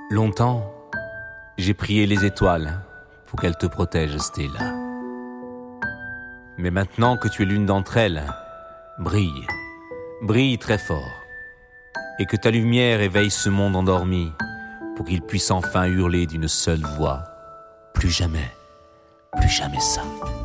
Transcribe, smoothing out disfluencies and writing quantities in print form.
Longtemps, j'ai prié les étoiles pour qu'elles te protègent, Stella. Mais maintenant que tu es l'une d'entre elles, brille, brille très fort, et que ta lumière éveille ce monde endormi pour qu'il puisse enfin hurler d'une seule voix. Plus jamais ça.